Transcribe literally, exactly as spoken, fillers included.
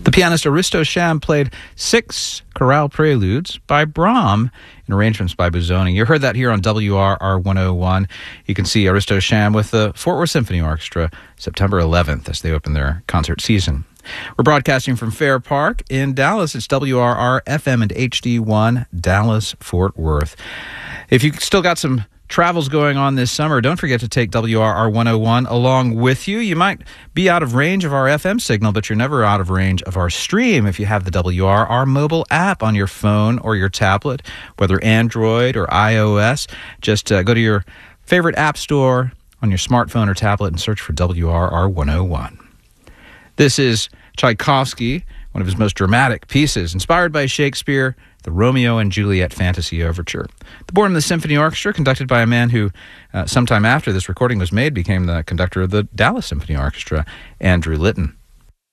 The pianist Aristo Sham played six chorale preludes by Brahms in arrangements by Busoni. You heard that here on W R R one oh one. You can see Aristo Sham with the Fort Worth Symphony Orchestra September eleventh as they open their concert season. We're broadcasting from Fair Park in Dallas. It's W R R F M and H D one, Dallas, Fort Worth. If you still got some travels going on this summer, don't forget to take W R R one oh one along with you. You might be out of range of our F M signal, but you're never out of range of our stream if you have the W R R mobile app on your phone or your tablet, whether Android or iOS. Just uh, go to your favorite app store on your smartphone or tablet and search for W R R one oh one. This is Tchaikovsky, one of his most dramatic pieces, inspired by Shakespeare, the Romeo and Juliet Fantasy Overture. The Born in the Symphony Orchestra, conducted by a man who, uh, sometime after this recording was made, became the conductor of the Dallas Symphony Orchestra, Andrew Litton.